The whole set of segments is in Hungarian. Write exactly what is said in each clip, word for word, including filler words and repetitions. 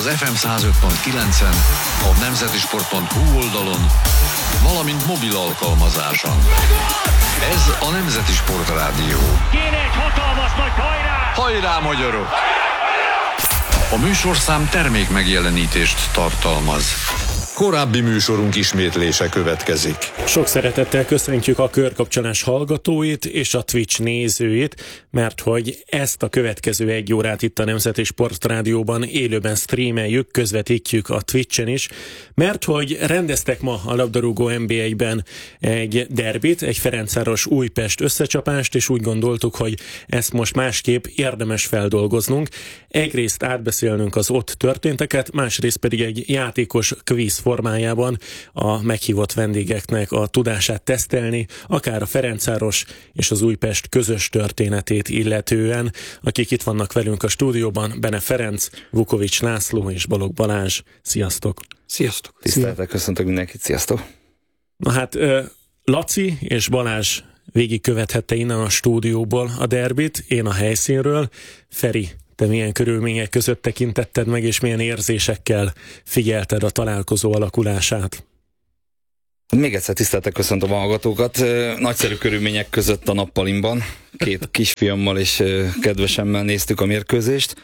az ef em száz öt pont kilencen, a nemzetisport pont hu oldalon, valamint mobil alkalmazáson. Ez a Nemzeti Sport Rádió. Kéne egy hatalmas nagy hajrá! Hajrá, magyarok! A műsorszám termék megjelenítést tartalmaz. Korábbi műsorunk ismétlése következik. Sok szeretettel köszöntjük a Körkapcsolás hallgatóit és a Twitch nézőit, mert hogy ezt a következő egy órát itt a Nemzeti Sport Rádióban élőben streameljük, közvetítjük a Twitchen is, mert hogy rendeztek ma a labdarúgó en bé egyben egy derbit, egy Ferencváros Újpest összecsapást, és úgy gondoltuk, hogy ezt most másképp érdemes feldolgoznunk. Egyrészt átbeszélnünk az ott történteket, másrészt pedig egy játékos kvíz formájában a meghívott vendégeknek a tudását tesztelni, akár a Ferencváros és az Újpest közös történetét illetően, akik itt vannak velünk a stúdióban, Bene Ferenc, Vukovics László és Balogh Balázs. Sziasztok! Sziasztok! Tisztelettel köszöntök mindenkit, sziasztok! Na hát, Laci és Balázs végigkövethette innen a stúdióból a derbit, én a helyszínről. Feri, te milyen körülmények között tekintetted meg, és milyen érzésekkel figyelted a találkozó alakulását? Még egyszer tiszteltek köszöntöm a hallgatókat. Nagyszerű körülmények között a nappalimban. Két kisfiammal és kedvesemmel néztük a mérkőzést.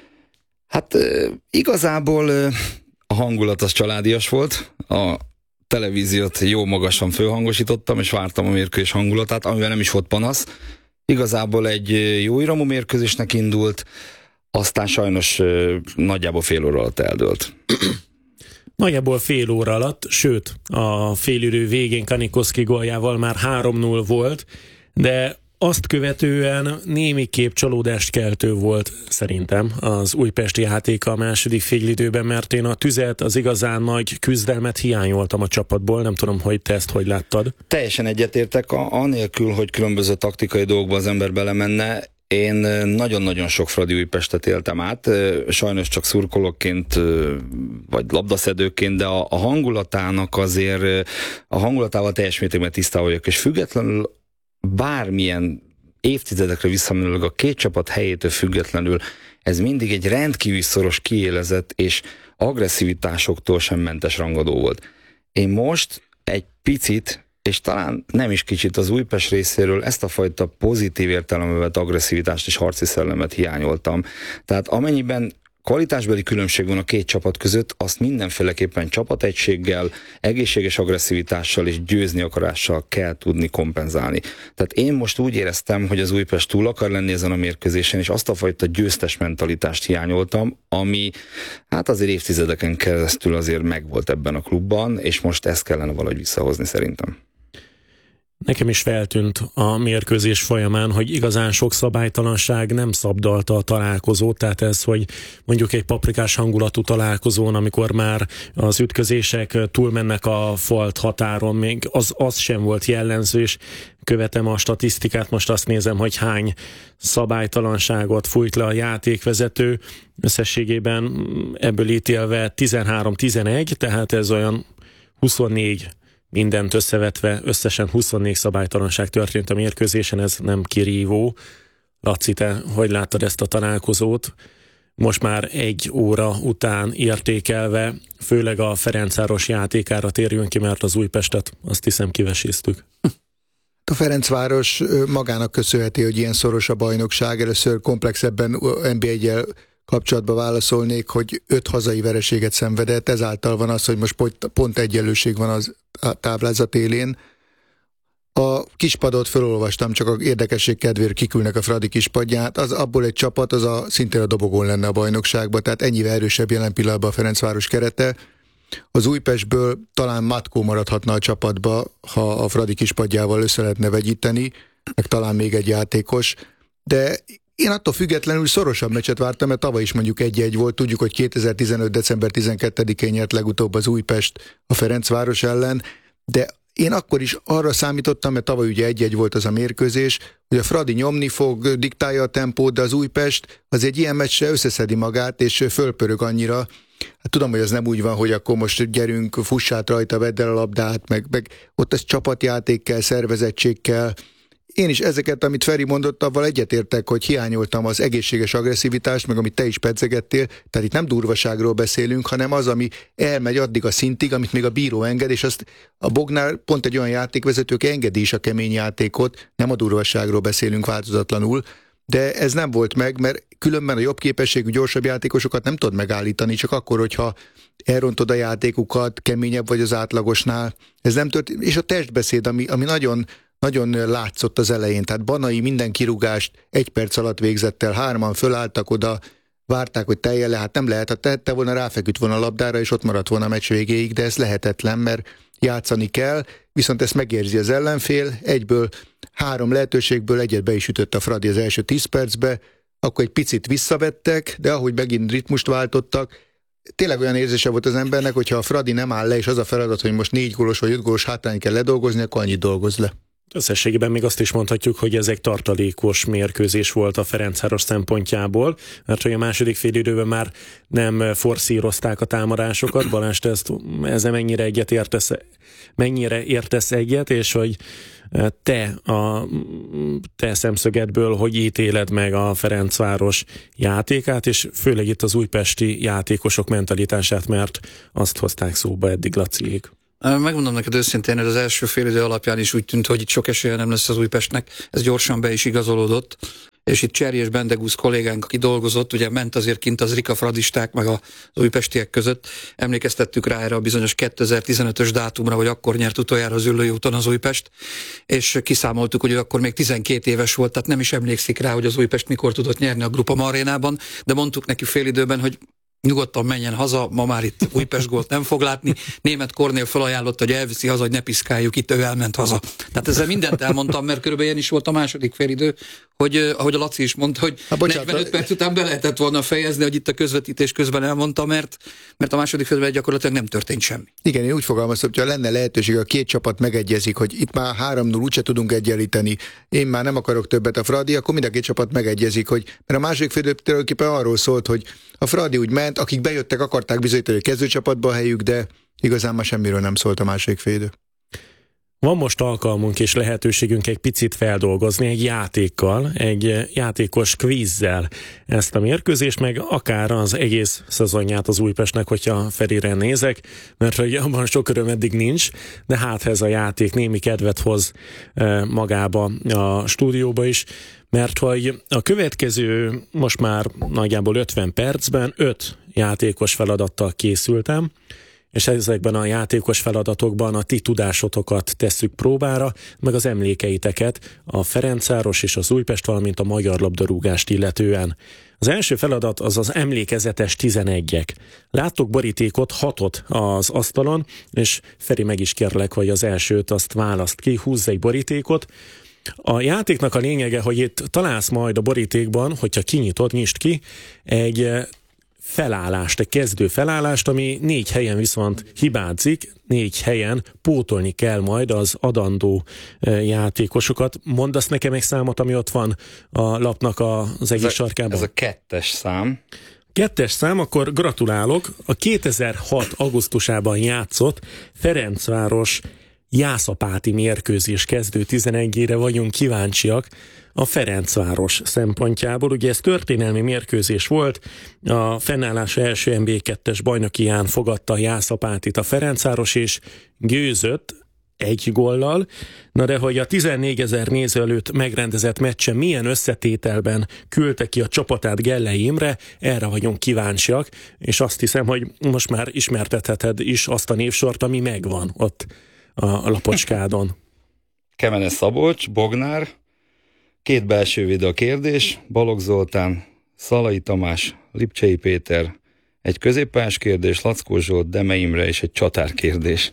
Hát igazából a hangulat az családias volt. A televíziót jó magasan fölhangosítottam, és vártam a mérkőzés hangulatát, amivel nem is volt panasz. Igazából egy jó iramú mérkőzésnek indult, aztán sajnos nagyjából fél óra alatt eldőlt. Nagyjából fél óra alatt, sőt, a félidő végén Kanikoszki góljával már három null volt, de azt követően némiképp csalódást keltő volt szerintem az újpesti játéka a második félidőben, mert én a tüzet, az igazán nagy küzdelmet hiányoltam a csapatból, nem tudom, hogy te ezt hogy láttad. Teljesen egyetértek, anélkül, hogy különböző taktikai dolgokba az ember belemenne. Én nagyon-nagyon sok Fradi Újpestet éltem át, sajnos csak szurkolóként vagy labdaszedőként, de a, a hangulatának azért, a hangulatával teljes mértékben tisztában vagyok, és függetlenül bármilyen évtizedekre visszamenőleg a két csapat helyétől függetlenül ez mindig egy rendkívül szoros, kiélezett és agresszivitásoktól sem mentes rangadó volt. Én most egy picit, és talán nem is kicsit az Újpest részéről ezt a fajta pozitív értelemben vett agresszivitást és harci szellemet hiányoltam. Tehát amennyiben kvalitásbeli különbség van a két csapat között, azt mindenféleképpen csapategységgel, egészséges agresszivitással és győzni akarással kell tudni kompenzálni. Tehát én most úgy éreztem, hogy az Újpest túl akar lenni ezen a mérkőzésen, és azt a fajta győztes mentalitást hiányoltam, ami hát azért évtizedeken keresztül azért megvolt ebben a klubban, és most ezt kellene valahogy visszahozni szerintem. Nekem is feltűnt a mérkőzés folyamán, hogy igazán sok szabálytalanság nem szabdalta a találkozót, tehát ez, hogy mondjuk egy paprikás hangulatú találkozón, amikor már az ütközések túlmennek a falt határon, még az, az sem volt jellemző, és követem a statisztikát, most azt nézem, hogy hány szabálytalanságot fújt le a játékvezető, összességében ebből ítélve tizenhárom tizenegy, tehát ez olyan huszonnégy mindent összevetve, összesen huszonnégy szabálytalanság történt a mérkőzésen, ez nem kirívó. Laci, te hogy láttad ezt a találkozót? Most már egy óra után értékelve, főleg a Ferencváros játékára térjünk ki, mert az Újpestet azt hiszem kiveséztük. A Ferencváros magának köszönheti, hogy ilyen szoros a bajnokság. Először komplexebben en bé egyel kapcsolatban válaszolnék, hogy öt hazai vereséget szenvedett, ezáltal van az, hogy most pont, pont egyenlőség van az a táblázat élén. A kispadot felolvastam, csak a érdekesség kedvéért kikülnek a Fradi kispadját, az abból egy csapat, az a, szintén a dobogón lenne a bajnokságban, tehát ennyivel erősebb jelen pillanatban a Ferencváros kerete. Az Újpestből talán Matkó maradhatna a csapatba, ha a Fradi kispadjával össze lehetne vegyíteni, meg talán még egy játékos, de én attól függetlenül szorosabb meccset vártam, mert tavaly is mondjuk egy-egy volt. Tudjuk, hogy kétezer-tizenöt december tizenkettedikén nyert legutóbb az Újpest a Ferencváros ellen, de én akkor is arra számítottam, mert tavaly ugye egy-egy volt az a mérkőzés, hogy a Fradi nyomni fog, diktálja a tempót, de az Újpest az egy ilyen meccsre összeszedi magát, és fölpörög annyira. Hát tudom, hogy az nem úgy van, hogy akkor most gyerünk, fussát rajta, vedd el a labdát, meg, meg ott ez csapatjáték kell, szervezettség kell, Én is ezeket, amit Feri mondott, avval egyetértek, hogy hiányoltam az egészséges agresszivitást, meg amit te is pedzegettél, tehát itt nem durvaságról beszélünk, hanem az, ami elmegy addig a szintig, amit még a bíró enged, és azt a Bognár pont egy olyan játékvezető, aki engedi is a kemény játékot, nem a durvaságról beszélünk változatlanul, de ez nem volt meg, mert különben a jobb képességű, gyorsabb játékosokat nem tud megállítani, csak akkor, hogyha elrontod a játékukat, keményebb vagy az átlagosnál. Ez nem történt, és a testbeszéd, ami, ami nagyon nagyon látszott az elején, tehát Banai minden kirúgást egy perc alatt végzett el, hárman fölálltak oda, várták, hogy teljen le, hát nem lehet, ha tehette volna, ráfeküdt volna a labdára, és ott maradt volna a meccs végéig, de ez lehetetlen, mert játszani kell, viszont ezt megérzi az ellenfél, egyből három lehetőségből egyet be is ütött a Fradi az első tíz percbe, akkor egy picit visszavettek, de ahogy megint ritmust váltottak, tényleg olyan érzése volt az embernek, hogyha a Fradi nem áll le, és az a feladat, hogy most négy gólos vagy öt gólos hátrány kell ledolgozni, akkor annyit dolgoz le. Összességében még azt is mondhatjuk, hogy ez egy tartalékos mérkőzés volt a Ferencváros szempontjából, mert hogy a második félidőben már nem forszírozták a támadásokat. Balázs, te ezt, ezzel mennyire egyet értesz, mennyire értesz egyet, és hogy te a te szemszögedből hogy ítéled meg a Ferencváros játékát, és főleg itt az újpesti játékosok mentalitását, mert azt hozták szóba eddig Laciék. Megmondom neked őszintén, hogy az első félidő alapján is úgy tűnt, hogy itt sok esélye nem lesz az Újpestnek. Ez gyorsan be is igazolódott. És itt Cserj és Bendegúz kollégánk, aki dolgozott, ugye ment azért kint az Rika fradisták meg az újpestiek között. Emlékeztettük rá erre a bizonyos kétezer-tizenötös dátumra, hogy akkor nyert utoljára az Üllői úton az Újpest, és kiszámoltuk, hogy akkor még tizenkét éves volt, tehát nem is emlékszik rá, hogy az Újpest mikor tudott nyerni a Grupama arénában, de mondtuk neki félidőben, hogy nyugodtan menjen haza, ma már itt Újpest gólt nem fog látni. Német Kornél felajánlott, hogy elviszi haza, hogy ne piszkáljuk, itt ő elment haza. Tehát ezzel mindent elmondtam, mert körülbelül ilyen is volt a második félidő, hogy ahogy a Laci is mondta, hogy ha, bocsánat, negyvenöt perc után be lehetett volna fejezni, hogy itt a közvetítés közben elmondta, mert, mert a második félidőben gyakorlatilag nem történt semmi. Igen, én úgy fogalmaztam, hogy ha lenne lehetőség, a két csapat megegyezik, hogy itt már három null úgyse tudunk egyenlíteni, én már nem akarok többet a Fradi, akkor mind a két csapat megegyezik, hogy mert a második félidő tulajdonképpen arról szólt, hogy a Fradi úgy ment, akik bejöttek, akarták bizonyítani a kezdőcsapatba a helyük, de igazán már semmiről nem szólt a második félidő. Van most alkalmunk és lehetőségünk egy picit feldolgozni egy játékkal, egy játékos kvízzel ezt a mérkőzést, meg akár az egész szezonját az Újpestnek, hogyha Ferire nézek, mert hogy abban sok öröm eddig nincs, de hát ez a játék némi kedvet hoz magába a stúdióba is, mert hogy a következő most már nagyjából ötven percben öt játékos feladattal készültem, és ezekben a játékos feladatokban a ti tudásotokat tesszük próbára, meg az emlékeiteket a Ferencváros és az Újpest, valamint a magyar labdarúgást illetően. Az első feladat az az emlékezetes tizenegyek. Láttok borítékot, hatot az asztalon, és Feri, meg is kérlek, hogy az elsőt azt választ ki, húzz egy borítékot. A játéknak a lényege, hogy itt találsz majd a borítékban, hogyha kinyitod, nyisd ki, egy felállást, egy kezdő felállást, ami négy helyen viszont hibázik, négy helyen pótolni kell majd az adandó játékosokat. Mondasz nekem egy számot, ami ott van a lapnak az egész sarkában? Ez a kettes szám. Kettes szám, akkor gratulálok. A kétezer-hat augusztusában játszott Ferencváros Jászapáti mérkőzés kezdő tizenegyére vagyunk kíváncsiak a Ferencváros szempontjából. Ugye ez történelmi mérkőzés volt, a fennállás első en bé kettes bajnokián fogadta a Jászapátit a Ferencváros, és győzött egy góllal. Na de hogy a tizennégyezer néző előtt megrendezett meccsen milyen összetételben küldte ki a csapatát Gellei Imre, erre vagyunk kíváncsiak, és azt hiszem, hogy most már ismertetheted is azt a névsort, ami megvan ott a lapocskádon. Kemenes Szabolcs, Bognár, két belső védő a kérdés, Balogh Zoltán, Szalai Tamás, Lipcsei Péter, egy középpályás kérdés, Lackó Zsolt, Deme Imre és egy csatár kérdés.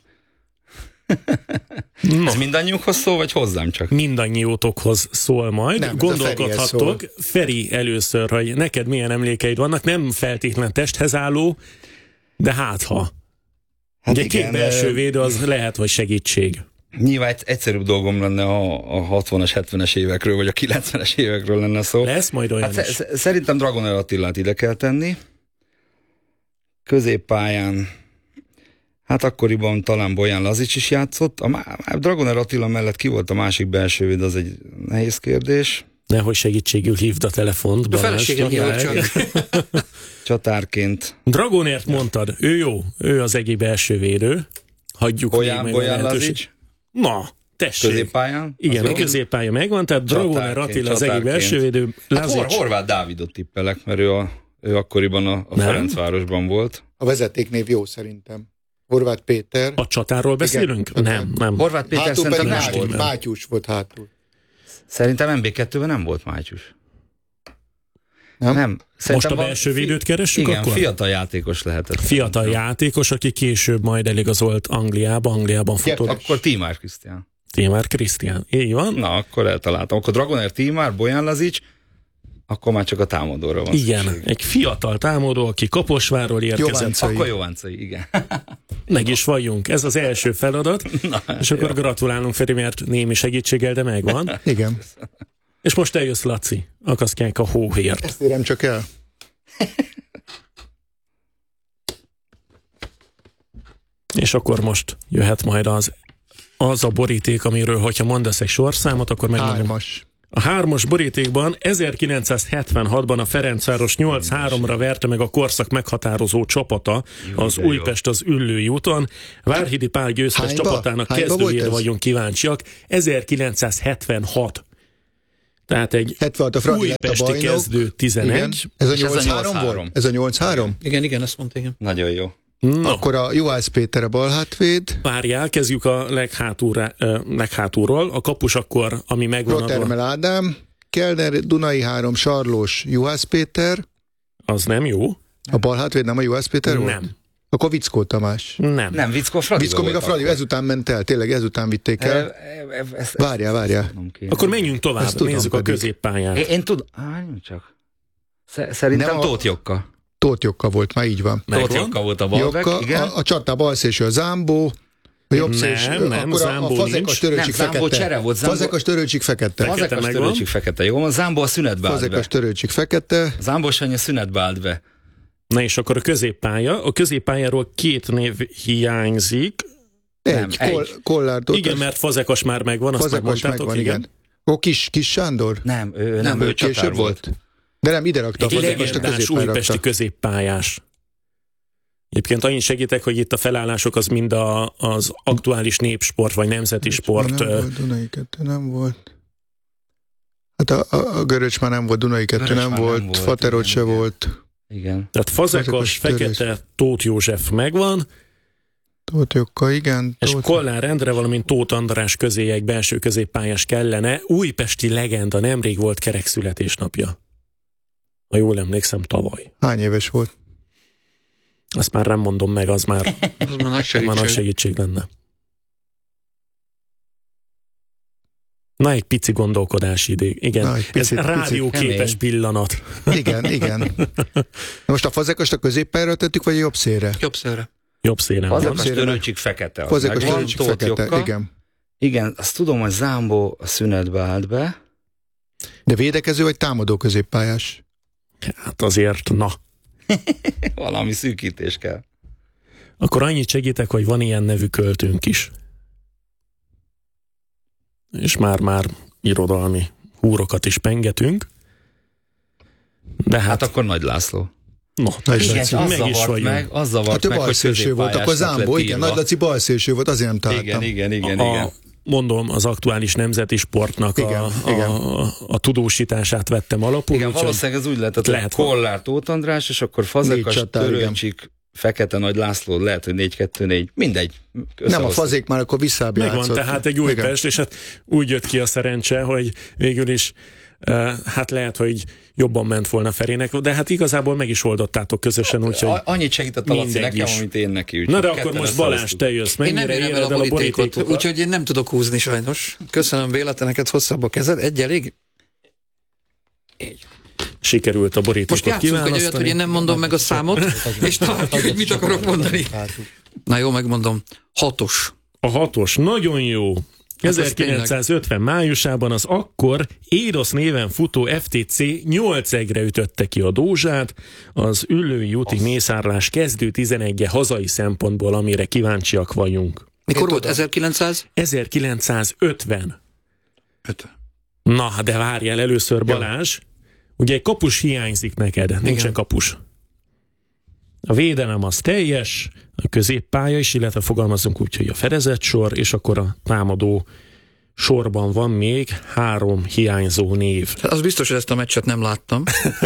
No. Ez mindannyiunkhoz szól, vagy hozzám csak? Mindannyiótokhoz szól majd. Nem, gondolkodhattok. Feri, Feri először, hogy neked milyen emlékeid vannak, nem feltétlen testhez álló, de hát ha. Hát ugye igen, két belső védő az lehet, hogy segítség. Nyilván egyszerűbb dolgom lenne, ha a hatvanas, hetvenes évekről, vagy a kilencvenes évekről lenne szó. Lesz majd olyan hát is. Szerintem Dragoner Attilát ide kell tenni. Középpályán, Hát akkoriban talán Bolyán Lazics is játszott. A Dragoner Attila mellett ki volt a másik belsővéd, az egy nehéz kérdés. Nehogy segítségül hívd a telefont. A feleségem hívott csak. Csatárként. Dragonért mondtad, ő jó, ő az egyik belsővédő. Hagyjuk Bolyán, meg Bolyán Lazics. Na, tessék. Középpályán? Igen, a középpálya megvan, tehát Dragoner Attila az egyik belsővédő. Hát Hor- Horváth Dávidot tippelek, mert ő, a, ő akkoriban a, a Ferencvárosban volt. A vezetéknév jó szerintem. Horváth Péter. A csatáról beszélünk? Igen, nem, nem. Horváth Péter hátul szerintem nem Mátyus, volt. Mátyus volt hátul. Szerintem em bé kettőben nem volt Mátyus. Nem? nem. Most a belső védőt keressük igen, akkor? Fiatal játékos lehetett. Fiatal nem. játékos, aki később majd eligazolt Angliába, Angliában futott. Akkor Tímár Krisztián. Tímár Krisztián, így van. Na, akkor eltaláltam. Akkor Dragoner Tímár, Bolyán Lazics, akkor már csak a támadóra van igen, szükség. egy fiatal támadó, aki Kaposvárról érkezett. Jováncai. Akkor Jováncai, igen. Meg is vagyunk. Ez az első feladat. Na, és akkor jó. Gratulálunk, Feri, mert némi segítséggel, de megvan. Igen. És most eljössz, Laci. Akasztják a hóhért. Ezt érem csak el. És akkor most jöhet majd az, az a boríték, amiről, hogyha mondasz egy sorszámot, akkor megmondom. Hármas. A hármas borítékban ezerkilencszázhetvenhatban a Ferencváros nyolc háromra verte meg a korszak meghatározó csapata, jó, az Újpest az Üllői úton. Várhidi Pál győztes Hányba? Csapatának Hányba kezdőjére vagyunk kíváncsiak. ezerkilencszázhetvenhat. Tehát egy hetvenhat a Fradi újpesti a kezdő tizenegy. Igen. Ez a nyolc három volt? Ez a nyolc három? Igen, igen, ezt mondta, igen. Nagyon jó. Na. Akkor a Juhász Péter a balhátvéd. Várjál, kezdjük a leghátulra, uh, leghátulról. A kapus akkor, ami megvan. Rotermel Ádám, Kellner, Dunai három, Sarlós, Juhász Péter. Az nem jó. A balhátvéd nem a Juhász Péter volt? Nem. Akkor Vickó Tamás. Nem. Nem, Vickó Fradi. Vickó még a Fradi, akkor. Ezután ment el, tényleg ezután vitték el. Várjál, várjál. Akkor menjünk tovább, nézzük a középpályát. Én, én tudom, csak. Szerintem Tóth Jokka. Tóth Jokka volt, már így van. Tóth Jokka volt a balbek, igen. A, a csatá balszélső a Zámbó, a jobb szélső, nem, nem, akkor a, a Fazekas Törőcsik fekete. Csere volt, Zámbó... Fazekas Törőcsik fekete. Fazekas Törőcsik fekete, jó? A Zámbó a szünetbe állt be. Fazekas Törőcsik fekete. Zámbó Sanyi szünetbe állt be. Na és akkor a középpálya. A középpályáról két név hiányzik. Egy, nem, Kol, egy. Kollárdot. Igen, mert Fazekas már megvan, azt Fazekas megvan, igen. igen. Ó, kis, kis Sándor? Nem, ő nem, nem ő, ő később volt. volt. De nem, ide rakta a Fazekast, a középpályára újpesti középpályás. Egyébként annyit segítek, hogy itt a felállások az mind a, az aktuális népsport, vagy nemzeti sport. Nem volt, Dunai kettő nem volt. Hát a, a, a Göröcs már nem volt, Dunai kettő nem volt, volt, Faterot se igen. volt. Igen. Tehát Fazekas, Fekete, Tóth József megvan. Tóth Jokka, igen. És Tóth... Kollár Endre, valamint Tóth András közé egy belső középpályás kellene. Újpesti legenda, nemrég volt kerekszületésnapja. Ha jól emlékszem, tavaly. Hány éves volt? Azt már nem mondom meg, az már, az már nagy segítség. Már nagy segítség lenne. Na, egy pici gondolkodási idő. Igen, Na, picit, ez rádióképes pillanat. Igen, igen. Most a Fazekast a középpályára tettük, vagy a jobb szélre? Jobb szélre. Jobb szélre. Fazekas Törőcsik fekete. Fazekas Törőcsik fekete, Jokka. Igen. Igen, azt tudom, hogy Zámbó a szünetbe állt be. De védekező vagy támadó középpályás? Hát azért, na. Valami szűkítés kell. Akkor annyit segítek, hogy van ilyen nevű költőnk is. És már-már irodalmi húrokat is pengetünk. De hát... hát akkor Nagy László. No, igen, az meg is vagyunk. Meg, az zavart hát meg, hogy középpályás volt, akkor Zámbó, igen, Nagy Laci balszélső volt, azért nem találtam. Igen, igen, igen, a, igen. Mondom, az aktuális nemzeti sportnak igen, a, igen. A, a, a tudósítását vettem alapul. Igen, valószínűleg ez úgy lehetett, lehet, hogy Kollár Tóth András, és akkor Fazekas, Törőcsik, Fekete Nagy László, lehet, hogy négy kettő négy, mindegy. Nem, a Fazék már akkor visszább játszott. Megvan tehát egy Újpest, és hát úgy jött ki a szerencse, hogy végül is uh, hát lehet, hogy jobban ment volna Ferének, de hát igazából meg is oldottátok közösen, úgyhogy annyit segített a Laci nekem, amit én neki. Na de akkor most Balázs, te jössz. Én nem érem el a borítékot, úgyhogy én nem tudok húzni sajnos. Köszönöm Béla, te neked hosszabb a kezed. Egy elég? Így. Sikerült a borítékot kiválasztani. Most játszunk egy olyat, hogy én nem mondom meg a számot, és tartjuk, hogy mit akarok mondani. Na jó, megmondom. Hatos. A hatos, nagyon jó. ezerkilencszázötven májusában az akkor Érosz néven futó ef té cé nyolc egre ütötte ki a Dózsát, az Üllői úti mészárlás kezdő tizenegye hazai szempontból, amire kíváncsiak vagyunk. Mikor volt? ezerkilencszáz? ezerkilencszázötven. ötven. Na, de várjál először, Balázs. Ugye egy kapus hiányzik neked, nincsen Igen. kapus. A védelem az teljes, a középpálya is, illetve fogalmazunk úgy, hogy a fedezett sor, és akkor a támadó sorban van még három hiányzó név. Az biztos, hogy ezt a meccset nem láttam.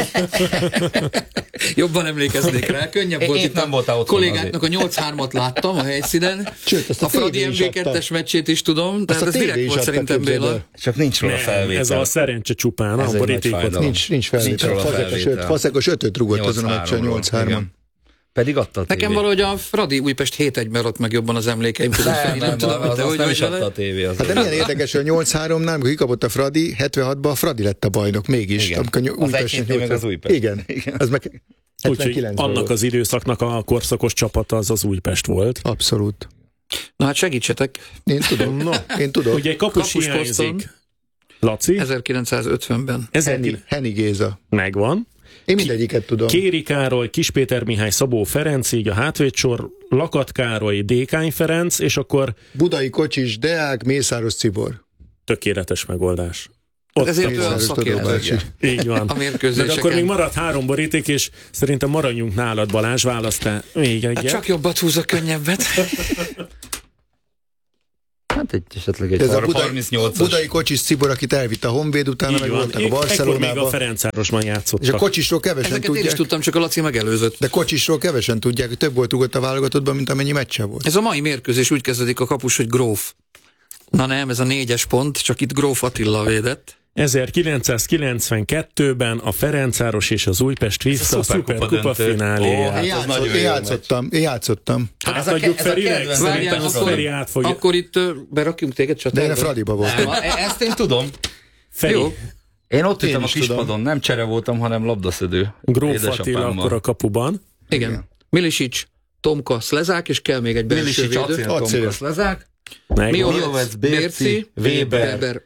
Jobban emlékeznék rá, könnyebb Én- volt én itt nem a voltál otthon kollégáknak a nyolc hármat láttam a helyszínen. Sőt, azt a a Fradi tévé em is bé adta. kettes meccsét is tudom, tehát a ez tévé direkt is volt adta, szerintem, képzeld Béla. el. Csak nincs róla Nem, felvétel. ez a szerencse csupán, Ez a egy nagy borítékot. fájdalom. Nincs, nincs felvétel. róla Fazekos felvétel. öt, Fazekos ötöt rugott azon a meccsen, nyolc hárman. Igen. Pedig adta a tévé. Nekem valahogy a Fradi Újpest hét egy maradt meg jobban az emlékeim között. Nem, Feri, nem, tudom, nem, az te azt hogy nem vagy is adta vele? a tévé. Az Hát de milyen érdekes, hogy a nyolc háromnál, amikor kikapott a Fradi, hetvenhatban a Fradi lett a bajnok mégis. Igen. Amikor ny- Az Újpestnek egy-két év meg nyolc- az Újpest. Igen. Igen. Az meg Úgyhogy hetvenkilencben annak volt. az időszaknak a korszakos csapata az az Újpest volt. Abszolút. Na hát segítsetek. Én tudom. No. Én tudom. Ugye egy kapus Kapus hiányzik. poszton. Laci, ezerkilencszázötvenben. ezer Henny, Henny Géza. megvan. Én mindegyiket tudom. Kéri Károly, Kispéter Mihály, Szabó Ferenc, így a hátvédsor, Lakat Károly, Dékány Ferenc, és akkor Budai Kocsis, Deák, Mészáros Cibor. tökéletes megoldás. Ott Ezért olyan Mészáros szakértő Todorcsi. így van. a De mérkőzéseken. akkor még maradt három boríték, és szerintem maradjunk nálad, Balázs, választál még Hát egyet. csak jobbat húz a könnyebbet. Hát egy, esetleg egy Ez a har- Budai, harmincnyolcas. Budai Kocsis Cibor, akit elvitt a Honvéd, utána Így meg van. voltak a Ekkor még a Barcelonában. Ferencvárosban És a játszottak. Kocsisról kevesen Ezeket én is tudják. tudtam, csak a Laci megelőzött. De Kocsisról kevesen tudják, hogy több volt rugott a válogatottban, mint amennyi meccse volt. Ez a mai mérkőzés úgy kezdődik a kapus, hogy Gróf. Na nem, ez a négyes pont, csak itt Gróf Attila védett. ezerkilencszázkilencvenkettőben a Ferencváros és az Újpest vissza a Szuperkupa Szuperkupa döntő. fináléját. Ó, hát Én, ez játszott, nagyon én jó játszottam, én játszottam. Hát Ez a adjuk ke- ez a Ferinek, kedvenc szerintem Várjál, az akkor- Feri át fogja. Akkor itt ö, berakjunk téged De én csatába? a Fradiba voltam. Nem, e- ezt én tudom. Feri, Jó. Én ott Én ültem a is tudom. kispadon, nem csere voltam, hanem labdaszedő. Gróf Attila Édesapámmal. akkor a kapuban. Igen. Milisic, Tomka, Szlezák, és kell még egy belső Milisic, védő. Acél, Acél. Tomka, Szlezák. Megvan. Miovec, Bérci, Weber. Weber.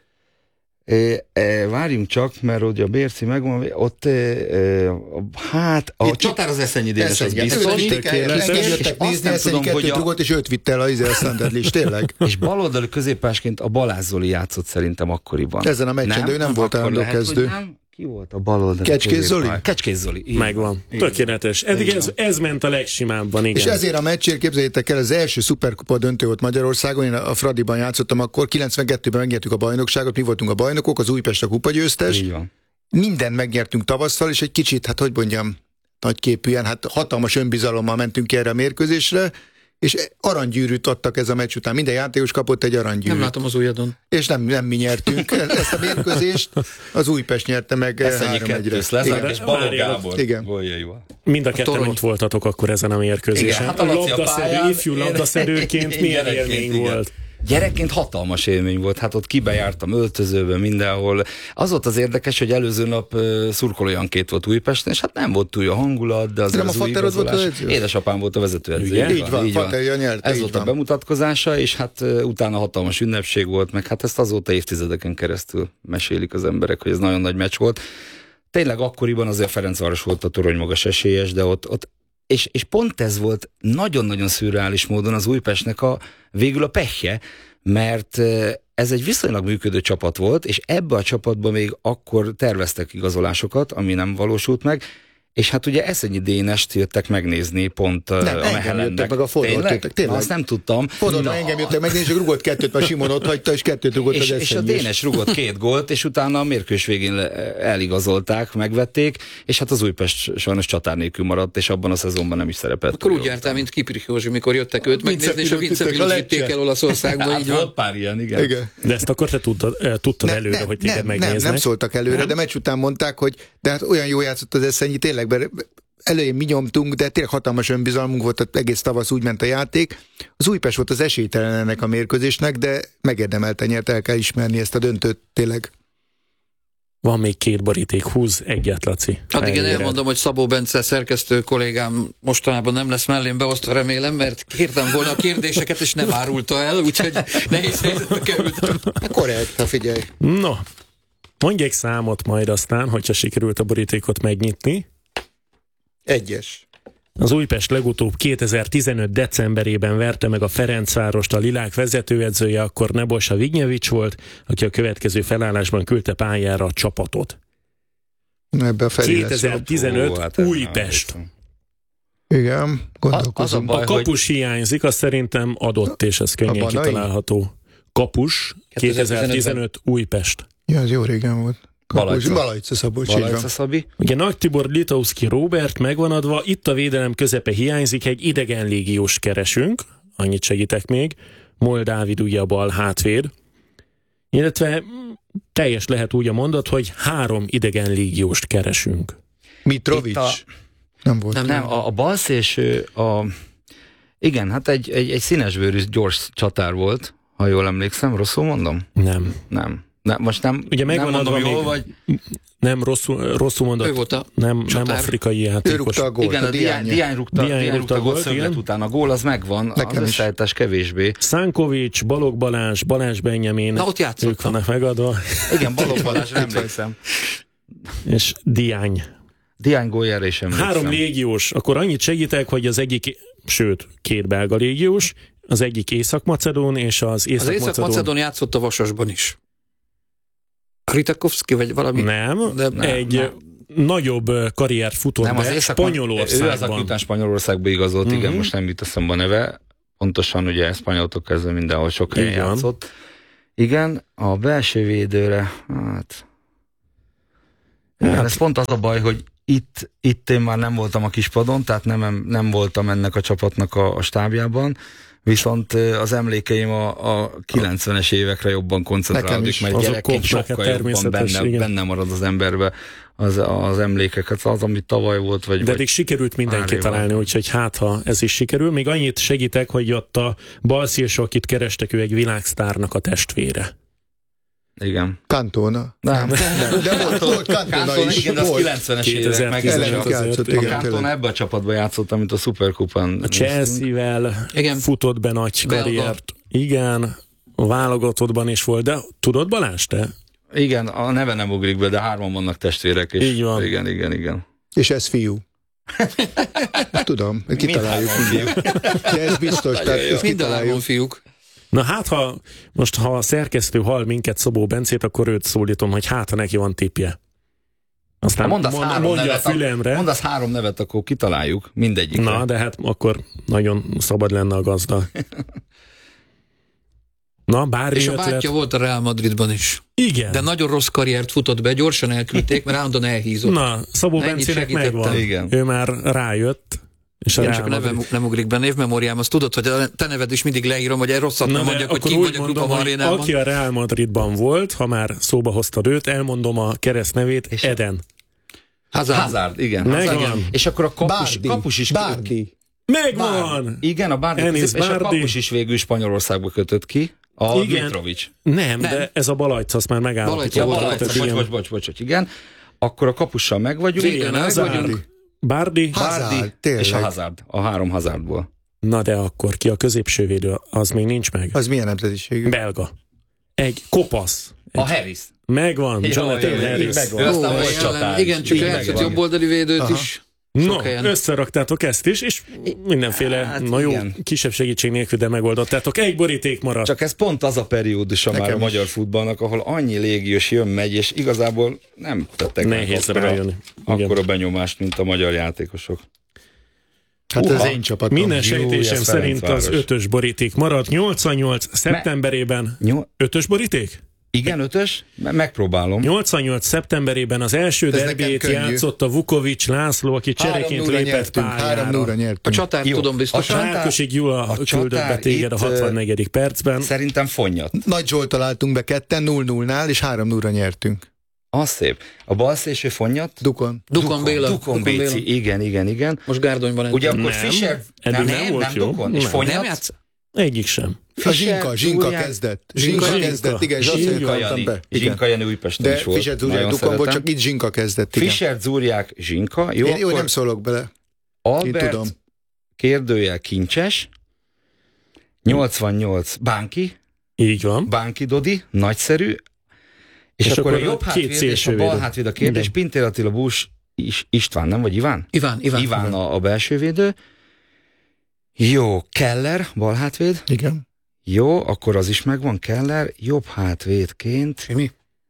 É, é, várjunk csak, mert ugye a Bérci megvan, ott é, é, hát a Itt- csatár az Eszenyi Dénes, az Eszenyi, biztos. őt vitték el, Tökéletes. engem És jöttek azt nézni, nem Eszenyi tudom, hogy kettőt a- rugott, és őt vitt el a izé, a Standard is, tényleg. És baloldali középpásként a Balázs Zoli játszott szerintem akkoriban. Ezen a meccsen, de ő nem volt Akkor állandó lehet, kezdő. hogy nem. Ki volt a baloldali Kecskés középpály? Zoli? Kecskés Zoli. így Megvan. Így Tökéletes. Eddig ez, ez ment a legsimábban, igen. És ezért a meccsért képzeljétek el, az első szuperkupa döntő volt Magyarországon, én a Fradiban játszottam akkor, kilencvenkettőben megnyertük a bajnokságot, mi voltunk a bajnokok, az Újpest a kupagyőztes, Így van. mindent megnyertünk tavasszal, és egy kicsit, hát hogy mondjam, nagyképűen, hát hatalmas önbizalommal mentünk ki erre a mérkőzésre, és aranygyűrűt adtak ez a meccs után. Minden játékos kapott egy aranygyűrűt. Nem látom az ujjadon. És nem, nem mi nyertünk ezt a mérkőzést, az Újpest nyerte meg Eszenyi három egyre. kettős Lezák Igen. és Balogh Várjál, Gábor. igen. Góljaival. Mind a ketten torony. ott voltatok akkor ezen a mérkőzésen. Igen, hát a Laci a labdaszerű, pályán, ifjú én- labdaszerűként én milyen gyerekként, élmény igen. volt? Gyerekként hatalmas élmény volt, hát ott kibejártam öltözőbe mindenhol. Az volt az érdekes, hogy előző nap uh, szurkolójankét volt Újpesten, és hát nem volt túl a hangulat, de azért Nem az a új Faterod volt igazolás. az edző? Édesapám volt a vezetőedző. Ugye? Így van, Faterja nyerte, Ez így volt van. a bemutatkozása, és hát uh, utána hatalmas ünnepség volt, meg hát ezt azóta évtizedeken keresztül mesélik az emberek, hogy ez nagyon nagy meccs volt. Tényleg akkoriban azért Ferencváros volt a torony magas esélyes, de ott, ott és, és pont ez volt nagyon-nagyon szürreális módon az Újpestnek a végül a pehje, mert ez egy viszonylag működő csapat volt, és ebbe a csapatba még akkor terveztek igazolásokat, ami nem valósult meg, és hát ugye Eszenyi Dénest jöttek megnézni pont Nem, a engem Mehelennek. jöttek meg a Fodort Tényleg? jöttek, tényleg. Na, azt nem tudtam. Fodor, Na, engem jöttek meg, és rugott kettőt, mert Simon ott hagyta, és kettőt rugott és, az és a Eszenyi. Dénes rugott két gólt, és utána a mérkőzés végén le- eligazolták, megvették, és hát az Újpest sajnos csatár nélkül maradt, és abban a szezonban nem is szerepelt. Akkor úgy jártál, mint Kiprich Józsi, mikor jöttek őt megnézni, és a Vince Vince Pilut Pilut vitték vitték el Olaszországba, Hát így van. volt pár ilyen, igen. Igen. De ezt akkor te tudtad, eh, tudtad Ne- előre, nem, hogy téged nem, nem, megnéznek. nem szóltak előre, Nem? de meccs után mondták, hogy de hát olyan jó játszott az Eszenyi, tényleg, mert elején mi nyomtunk, de tényleg hatalmas önbizalmunk volt, tehát egész tavasz úgy ment a játék. Az Újpest volt az esélytelen ennek a mérkőzésnek, de megérdemelten nyert, el kell ismerni ezt a döntőt tényleg. Van még két boríték, húz egyet, Laci. Hát igen, elmondom, hogy Szabó Bence szerkesztő kollégám mostanában nem lesz mellém beosztva, remélem, mert kértem volna a kérdéseket, és nem árulta el, úgyhogy nehéz helyzetbe kerültem. Korrekt, ha figyelj. No, mondj egy számot majd aztán, hogyha sikerült a borítékot megnyitni. Egyes. Az Újpest legutóbb kétezer-tizenöt decemberében verte meg a Ferencvárost, a Lilák vezetőedzője akkor Nebojsa Vignyevics volt, aki a következő felállásban küldte pályára a csapatot. Ebbe a kétezer-tizenöt Ó, hát Újpest. Igen, gondolkozom. A- az A baj, kapus hogy... hiányzik, az szerintem adott, és ez könnyen Banai? kitalálható. Kapus, kétezer-tizenöt Újpest. Ja, az jó régen volt. Balajca. Balajca Szabolcs, így van. Balajca Szabi. Ugye Nagy Tibor, Litowski, Róbert megvan adva, itt a védelem közepe hiányzik, egy idegen légiós keresünk, annyit segítek még, Moll Dávid ugye a bal hátvéd, illetve teljes lehet úgy a mondat, hogy három idegen légióst keresünk. Mitrovic? A... Nem volt. Nem, Nem, a, a balszélső, a... igen, hát egy, egy, egy színesbőrű gyors csatár volt, ha jól emlékszem, rosszul mondom? Nem. Nem. Nem, most nem, Ugye nem megvan mondom adva jól, még- vagy... Nem, rosszul, rosszul mondott. Ő volt a nem, nem csatár. afrikai Ő játékos. rúgta a gólt, Igen, a a Diány, Diány. Diány rúgta, Diány Diány rúgta rúgta a gólt, gólt, szöglet igen. után. A gól az megvan, Nekem az is. összeállítás kevésbé. Szánkovics, Balogh Balázs, Balázs Benjamin, Na, ott játszottam. ők vannak megadva, Igen, Balogh Balázsra emlékszem. és Diány. Diány góljára is emlékszem. Három légiós, akkor annyit segítek, hogy az egyik, sőt, két belga légiós, az egyik Észak-Macedón, és az Az Észak-Macedón... Észak-Macedón játszott a Vasasban is. Ritakovszki, vagy valami? Nem, De- nem, egy nem. nagyobb karriert futott Nem, az be Észak- Spanyolországban. Ő az, aki után Spanyolországba igazolt, Mhm. igen, most nem jut eszembe a neve. Pontosan ugye spanyoltól kezdve mindenhol sok helyen Így van. játszott. Igen, a belső védőre, hát... Igen, Hát- ez pont az a baj, hogy itt, itt én már nem voltam a kispadon, tehát nem, nem voltam ennek a csapatnak a, a stábjában, viszont ö, az emlékeim a, a kilencvenes évekre jobban Nekem koncentrálódik, is. mert Azok gyerekként kopnak, sokkal hát jobban természetes, benne, igen. benne marad az emberbe az, az emlékeket, az, ami tavaly volt, vagy... De vagy eddig sikerült mindent pár év kitalálni, alatt. úgyhogy hát ha ez is sikerül. Még annyit segítek, hogy ott a balszélső, akit kerestek, ő egy világsztárnak a testvére. Igen. Cantona. Nem. Nem, de volt, volt Cantona Cantona, is. igen, az Volt. kilencvenes évek kétezer-tizenöt megjelent. játszott, azért, igen. A Cantona tényleg. ebbe a csapatban játszott, amit a Superkupán. A Chelsea-vel Igen. futott be nagy Belga. karriert. Igen, a válogatottban is volt, de tudod Balázs, te? Igen, a neve nem ugrik be, de hárman vannak testvérek. És Így van. Igen, igen, igen. És ez fiú. Tudom, kitaláljuk. De ez biztos, tehát ezt Mind a hárman kitaláljuk. fiúk. Na hát, ha most ha a szerkesztő hall minket, Szabó Bencét, akkor őt szólítom, hogy hát, ha neki van tippje. Aztán Mondasz mond, három mondja nevet, a fülemre. Mondasz három nevet, akkor kitaláljuk mindegyikre. Na, de hát akkor nagyon szabad lenne a gazda. Na, bármi És a ötlet. bátyja volt a Real Madridban is. Igen. De nagyon rossz karriert futott be, gyorsan elküldték, mert állandóan elhízott. Na, Szabó Ennyit Bencének segítettem. megvan. Igen. Ő már rájött. És a Igen, Real csak a nevem Madrid- nem ugrik be, névmemóriám, azt tudod, hogy a te neved is mindig leírom, hogy egy rosszat Na, nem de mondjak, hogy akkor ki úgy vagy a mondom, Grupa hogy Marénában. aki a Real Madridban volt, ha már szóba hoztad őt, elmondom a keresztnevét, És- Eden. Hazard. Hazard, igen. Megvan. Hazard. És akkor a kapus, Bárdi. kapus is... Bárdi. Megvan! Igen, a Bárdi, Enis és a Bárdi. kapus is végül Spanyolországba kötött ki. A Igen. Mitrovic. Nem, Nem. de ez a Balajc, azt már Balajc, megállapítva ja, volt. Balajc, tehát Bocs, igen. bocs, bocs, bocs, bocs, igen. Akkor a kapussal meg vagyunk. Igen, Igen, meg Hazard, vagyunk. Bárdi, Hazard, Bárdi tényleg. és a Hazard. A három Hazardból. na de akkor ki a középső védő, az még nincs meg. Az milyen nemzetiségű? Belga. Egy kopasz. Egy. A Harris. Megvan, Jó, Jonathan jó, jó, Harris. megvan. Ő Ó, aztán volt ellen- csatár Igen, is. csak Így játszott megvan. jobboldali védőt Aha. is. No, Sok helyen. összeraktátok ezt is, és mindenféle, Hát na jó, igen. kisebb segítség nélkül, de megoldottátok. Egy boríték maradt. Csak ez pont az a periódusa már a Nekem is. magyar futballnak, ahol annyi légiós jön, megy, és igazából nem tettek meg Nehéz akkora, rájönni. Igen. akkora benyomást, mint a magyar játékosok. Hát ez Uha. én csapatom. Minden Jó, sejtésem ez szerint az Ferencváros. ötös boríték maradt. nyolcvannyolc szeptemberében. Nyol- Ötös boríték? Igen, ötös? Me- Megpróbálom. nyolcvannyolc szeptemberében az első Ez derbét nekem könnyű. játszott a Vukovics László, aki Három csereként nulla lépett nyertünk, három nulla pályára. A nyertünk. csatárt Jó. tudom A biztosan. csatár- Sárkösi Gyula a küldött be csatár téged a itt, hatvannegyedik percben. Szerintem fonnyat. Nagy Zsolttal álltunk be ketten, nulla nullnál, és három nulla nyertünk. Az szép. A balszélső fonnyat? Dukon. Dukon Béla. Dukon Béla. Béci. Igen, igen, igen. Most Gárdonyban Ugye ent- akkor Nem, Fischer... eddig Nem, nem nem, volt nem jó. Dukon. És Nem. fonnyat? Nem játsz? Egyik sem. A Zsinka, Zsinka kezdett. Zsinka, Zsinka kezdett, igen, és azt Zsinka be. Zsinka Jani Újpesten is volt. De Fischer Zúriák Dukon volt, csak itt Zsinka kezdett. Igen. Fischer Zúriák Zsinka. Jó, Én, jó, nem szólok bele. Albert, tudom. Kérdőjel Kincses, nyolcvannyolc Bánki. Így van. Bánki Dodi, nagyszerű. És, és akkor, akkor a jobb hátvéd és a bal hátvéd a kérdés. Pintér Attila, Bús, István, nem? Vagy Iván? Iván, Iván. Iván a, a belsővédő. Jó, Keller, bal hátvéd. Igen. Jó, akkor az is megvan, Keller, jobb hátvédként. Mi?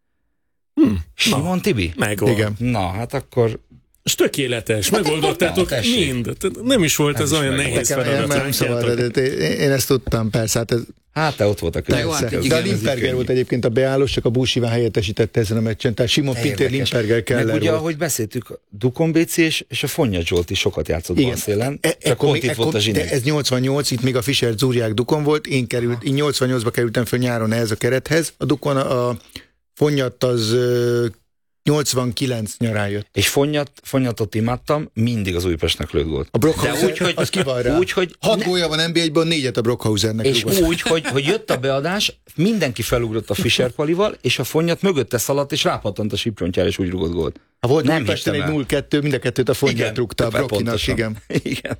Hm. Simon Tibi? Megvan. Igen. Na, hát akkor... És tökéletes, megoldottátok mind. Nem is volt ez, ez olyan nehéz feladat. Én ezt tudtam, persze. Hát, ez... hát te ott volt a közösség. De a Limperger volt egyébként a beállós, csak a Bús Iván helyettesítette ezen a meccsen. Tehát Simon Pintér, Limperger, Keller meg ugye, volt. ahogy beszéltük, Dukon Béci és, és a Fonnya Zsolt is sokat játszott balszélen. E, csak ott itt volt a zsinek. De ez nyolcvannyolc, itt még a Fischer Zúriák Dukon volt. Én, került, én nyolcvannyolcba kerültem föl nyáron ehhez a kerethez. A Dukon a, a Fonnyat az nyolcvankilenc nyarán jött. És Fonnyat, Fonnyatot imádtam, mindig az Újpestnek lőtt gólt. A Brockhauser, úgy, hogy, az ki van rá? Úgy, hogy hat gólja van en bé egyben, négyet a Brockhausernek. És rúgott. Úgy, hogy, hogy jött a beadás, mindenki felugrott a Fischer Palival, és a Fonnyat mögötte szaladt, és rápattant a sípcsontjára, és úgy rúgott gólt. Ha volt Újpesten egy nulla kettő, mind a kettőt a Fonnyat rúgta a Brockinak, igen. igen.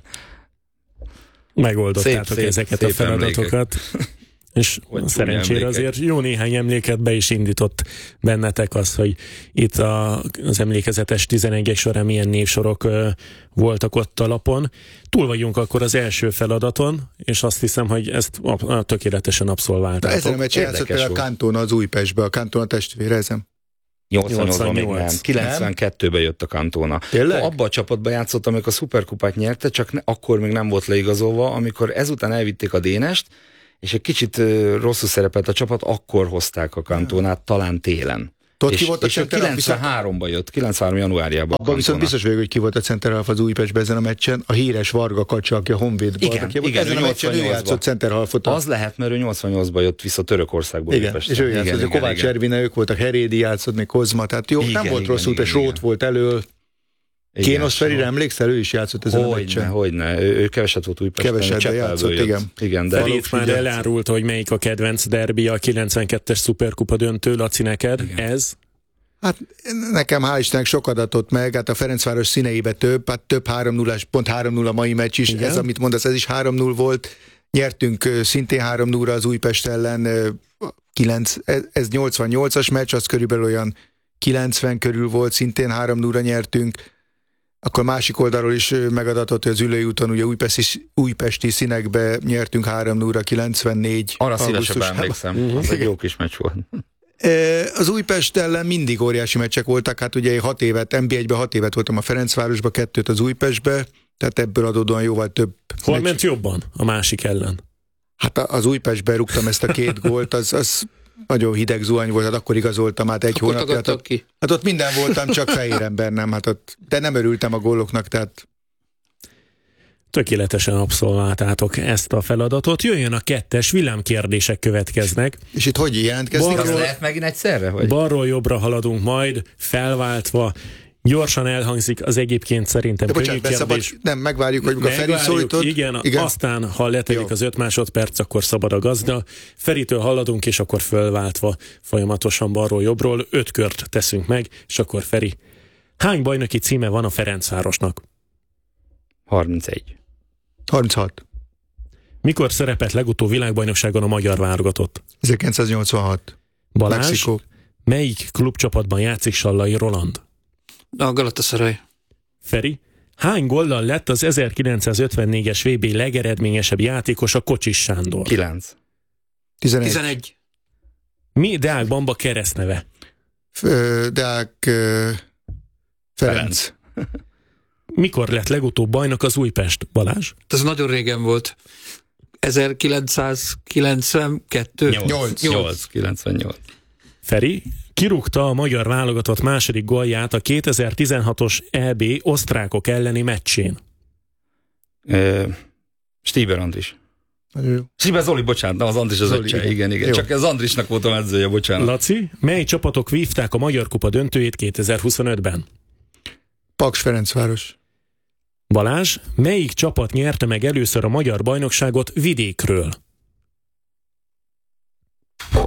Megoldottátok szép, ezeket szép a feladatokat. És hogy szerencsére azért jó néhány emléket be is indított bennetek az, hogy itt a, az emlékezetes tizenegyek során milyen névsorok uh, voltak ott a lapon. Túl vagyunk akkor az első feladaton, és azt hiszem, hogy ezt a, a tökéletesen abszolváltátok. Ezen a meccsen játszott például a Cantona az Újpestbe, a Cantona testvére ezen. nyolcvannyolcban még nem. kilencvenkettőben jött a Cantona. Tényleg? Abba a csapatban játszott, amikor a szuperkupát nyerte, csak ne, akkor még nem volt leigazolva, amikor ezután elvitték a Dénest, és egy kicsit uh, rosszul szerepelt a csapat, akkor hozták a Cantonát, talán télen. Tudod, és, ki volt a és kilencvenháromban jött, kilencvenhárom januárjában. Abban viszont biztos vagyok, hogy ki volt a centerhalf az Újpestben ezen a meccsen, a híres Varga Kacsa, aki a Honvédban. Igen, igen, igen, ezen a meccsen ő játszott centerhalfot. Az lehet, mert ő nyolcvannyolcban jött vissza Törökországból. Igen, Újpesten. És ő játszott, igen, igen, Kovács Ervine, ők voltak, Herédi játszott, még Kozma, tehát jó, igen, nem volt rosszul, és Rót volt elől. Kénos Ferire emlékszel, ő is játszott ezen hogyne, a meccsen. Hogyne, ő, ő keveset volt Újpesten. Keveset, de játszott, jött. igen. igen de Feri már elárulta, hogy melyik a kedvenc derbi, a kilencvenkettes szuperkupa döntő. Laci, neked igen. ez? Hát nekem hál' Istennek sok adatot meg, hát a Ferencváros színeibe több, hát több három nullás, pont három nulla mai meccs is, igen? Ez amit mondasz, ez is három null volt. Nyertünk szintén három nulla az Újpest ellen, kilenc, ez nyolcvannyolcas meccs, az körülbelül olyan kilencven körül volt, szintén három nulla nyertünk. Akkor másik oldalról is megadatott, hogy az Ülői úton ugye újpesti, újpesti színekbe nyertünk három nulla kilencvennégy. Arra szívesebben emlékszem, uh-huh. az egy jó kis meccs volt. Az Újpest ellen mindig óriási meccsek voltak, hát ugye hat évet, en bé egyben hat évet voltam a Ferencvárosba, kettőt az Újpestbe, tehát ebből adódóan jóval több. Hol meccs. ment jobban a másik ellen? Hát az Újpestbe rúgtam ezt a két gólt, az, az nagyon hideg zuhany volt, hát akkor igazoltam át egy hónapja. Hát, ott, hát ott minden voltam, csak fehér ember nem, hát ott, de nem örültem a góloknak, tehát... Tökéletesen abszolváltátok ezt a feladatot. Jöjjön a kettes, villámkérdések következnek. És itt hogy jelentkeznek? Az lehet megint egyszerre? Vagy? Balról jobbra haladunk majd, felváltva. Gyorsan elhangzik az egyébként szerintem könnyű kérdés. Szabad, nem, megvárjuk, hogy a Feri szólított. Igen, igen, aztán ha letelik Jó. az öt másodperc, akkor szabad a gazda. Feritől haladunk, és akkor fölváltva folyamatosan balról jobbról. Öt kört teszünk meg, és akkor Feri. Hány bajnoki címe van a Ferencvárosnak? harmincegy. harminchat. Mikor szerepelt legutóbb világbajnokságon a magyar válogatott? ezerkilencszáznyolcvanhat. Balázs, Mexikó. Melyik klubcsapatban játszik Sallai Roland? A Galatasaray. Feri, hány góllal lett az ezerkilencszázötvennégyes vé bé legeredményesebb játékos a Kocsis Sándor? kilenc. tizenegy. tizenegy. Mi Deák Bamba keresztneve? F- Deák uh, Ferenc. Ferenc. Mikor lett legutóbb bajnok az Újpest, Balázs? Ez nagyon régen volt. ezerkilencszázkilencvenkettő. nyolc. nyolc. kilencvennyolc. Feri, kirúgta a magyar válogatott második gólját a kétezer-tizenhatos é bé osztrákok elleni meccsén? Uh, Stieber Andris. Stieber Zoli, bocsánat, nem az Andris az öccse, igen, igen. igen. Csak az Andrisnak voltam edzője, bocsánat. Laci, mely csapatok vívták a Magyar Kupa döntőjét kétezer-huszonötben? Paks Ferencváros. Balázs, melyik csapat nyerte meg először a magyar bajnokságot vidékről?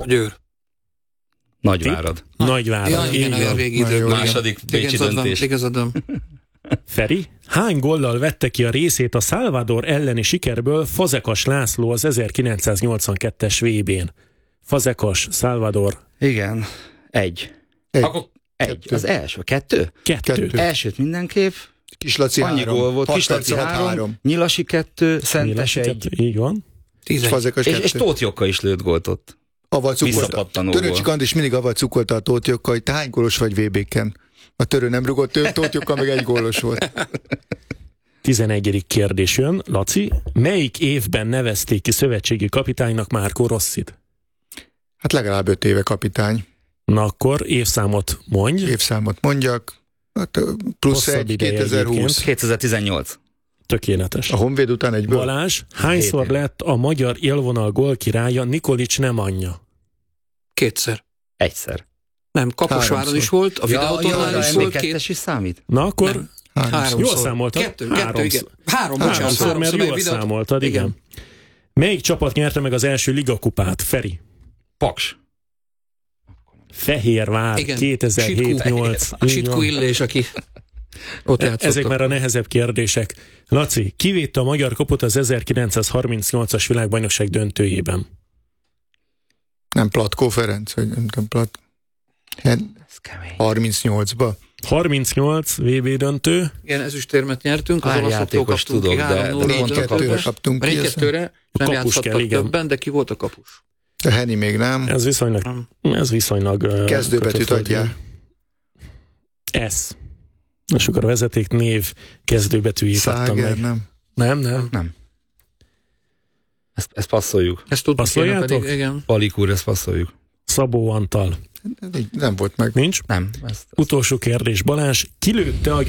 Győr. Nagyvárad. Nagyvárad. Ja, igen, Így a van. régi időkben. Második bécsi döntés. Igazadom. Feri, hány góllal vette ki a részét a Salvador elleni sikerből Fazekas László az ezerkilencszáznyolcvankettes vé bén? Fazekas, Salvador. Igen, egy. Egy. Akkor egy. Kettő. Az első. Kettő? Kettő. Kettő. Elsőt mindenképp. Kislaci Annyi három. gól volt. Hat Kislaci perc alatt három, három. Nyilasi kettő, Szentes egy. Kettő. Így van. Tizegy. Fazekas És, kettő. és Tóth Jokka is lőtt gólt ott. Aval cukolta. Visszapattanó Töröcsik gól. Andis mindig aval cukolta a Tóth Jokka, hogy te hány gólos vagy vé béken? A törő nem rugott, ő Tóth Jokka meg egy gólos volt. tizenegyedik kérdés jön. Laci, melyik évben nevezték ki szövetségi kapitánynak Marco Rossit? Hát legalább öt éve kapitány. Na akkor évszámot mondj. Évszámot mondjak. Hát plusz Hosszabb egy, ideje kétezer-húsz. egyébként. kétezer-tizennyolc. Tökéletes. A Honvéd után egyből? Balázs, hányszor Hét év. lett a magyar élvonal gólkirálya Nikolics Nemanja? Kétszer. Egyszer. Nem, Kaposváron Háromszor. is volt, a videótornán is volt, M két, kettes is számít? Na akkor Nem. Háromszor. háromszor. jól számoltad? Kettő, kettő, Háromszor. igen. Három, bocsánat. háromszor, mert háromszor, jól meg videót- számoltad, igen. Igen. Melyik csapat nyerte meg az első ligakupát? Feri. Paks. Fehérvár, Igen. kétezer-hét nyolc. Sitku Illés, aki ott játszott. Ezek már a nehezebb kérdések. Laci, kivédte a magyar kaput az ezerkilencszázharmincnyolcas világbajnokság döntőjében? Nem Platkó Ferenc, vagy nem tudom, Plat... Hát, Ez kemény. harmincnyolcba. harmincnyolc vé bé döntő. Igen, ezüstérmet nyertünk, az Pár olaszoktól játékos kaptunk tudok, ki de- három de nulla pont a döntőben. Kettőre kaptunk ki. Egy ezt- kettőre, nem kapus játszottak kell, igen. többen, de ki volt a kapus? De Henny még nem. Ez viszonylag, ez viszonylag uh, Kezdőbetűt kötött volt, adjál. igen. S. És akkor a vezeték név kezdőbetűjét adtam Száger, meg. nem. Nem, nem. Nem. Ezt, ezt passzoljuk. Ezt tudni kéne Passzoljátok? pedig, igen. Palik úr, ezt passzoljuk. Szabó Antal. Nem volt meg. Nincs? Nem. Ezt, ezt Utolsó kérdés, Balázs. Kilőtte a